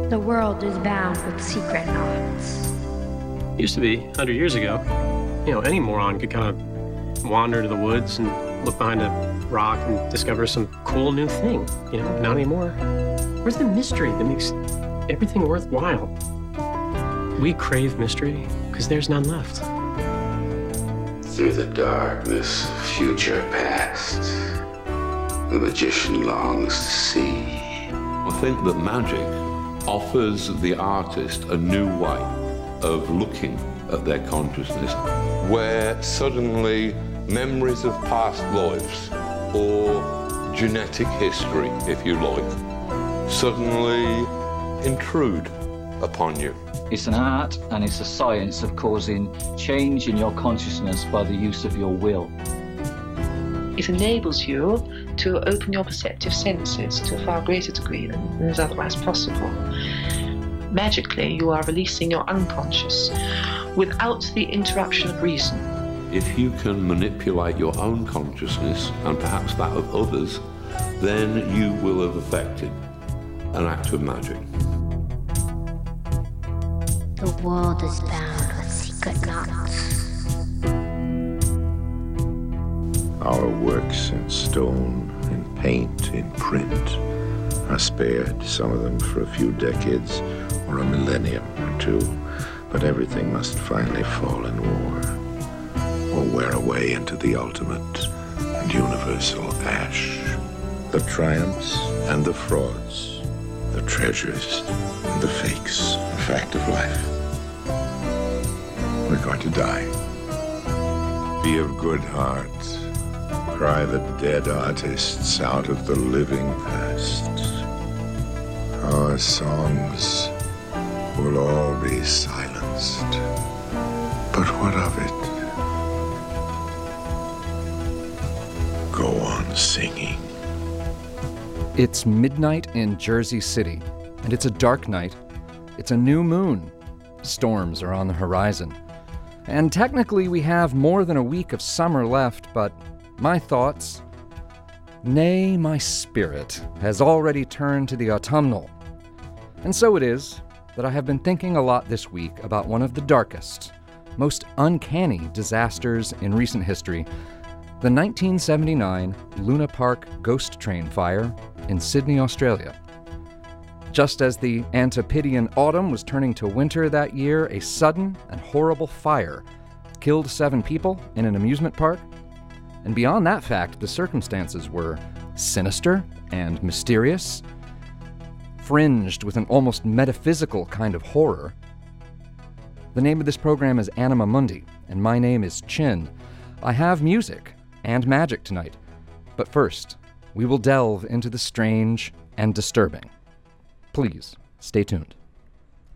The world is bound with secret knots. Used to be, 100 years ago, any moron could kind of wander into the woods and look behind a rock and discover some cool new thing. Not anymore. Where's the mystery that makes everything worthwhile? We crave mystery because there's none left. Through the darkness, future past, the magician longs to see. I think that magic offers the artist a new way of looking at their consciousness, where suddenly memories of past lives or genetic history, if you like, suddenly intrude upon you. It's an art and it's a science of causing change in your consciousness by the use of your will. It enables you to open your perceptive senses to a far greater degree than is otherwise possible. Magically, you are releasing your unconscious without the interruption of reason. If you can manipulate your own consciousness and perhaps that of others, then you will have effected an act of magic. The world is bound with secret knots. Our works in stone, in paint, in print are spared, some of them for a few decades or a millennium or two, but everything must finally fall in war or wear away into the ultimate and universal ash. The triumphs and the frauds, the treasures and the fakes, a fact of life. We're going to die. Be of good heart. Cry the dead artists out of the living past. Our songs will all be silenced. But what of it? Go on singing. It's midnight in Jersey City, and it's a dark night. It's a new moon. Storms are on the horizon. And technically we have more than a week of summer left, but my thoughts, nay, my spirit, has already turned to the autumnal. And so it is that I have been thinking a lot this week about one of the darkest, most uncanny disasters in recent history, the 1979 Luna Park ghost train fire in Sydney, Australia. Just as the Antipodean autumn was turning to winter that year, a sudden and horrible fire killed 7 people in an amusement park. And beyond that fact, the circumstances were sinister and mysterious, fringed with an almost metaphysical kind of horror. The name of this program is Anima Mundi, and my name is Chin. I have music and magic tonight, but first, we will delve into the strange and disturbing. Please, stay tuned.